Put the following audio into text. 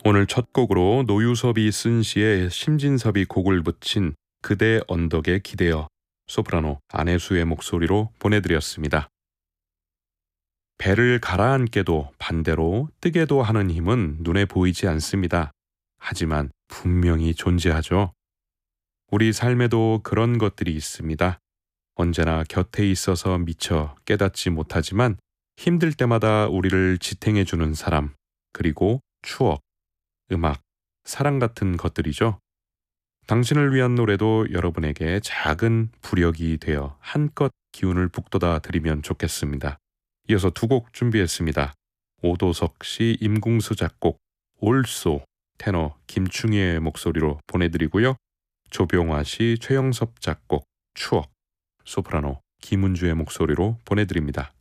오늘 첫 곡으로 노유섭이 쓴 시에 심진섭이 곡을 붙인 그대 언덕에 기대어 소프라노 안혜수의 목소리로 보내드렸습니다. 배를 가라앉게도 반대로 뜨게도 하는 힘은 눈에 보이지 않습니다. 하지만 분명히 존재하죠. 우리 삶에도 그런 것들이 있습니다. 언제나 곁에 있어서 미처 깨닫지 못하지만 힘들 때마다 우리를 지탱해주는 사람, 그리고 추억, 음악, 사랑 같은 것들이죠. 당신을 위한 노래도 여러분에게 작은 부력이 되어 한껏 기운을 북돋아 드리면 좋겠습니다. 이어서 두 곡 준비했습니다. 오도석 씨, 임궁수 작곡, 올소, 테너 김충희의 목소리로 보내드리고요. 조병화 씨, 최영섭 작곡, 추억, 소프라노 김은주의 목소리로 보내드립니다.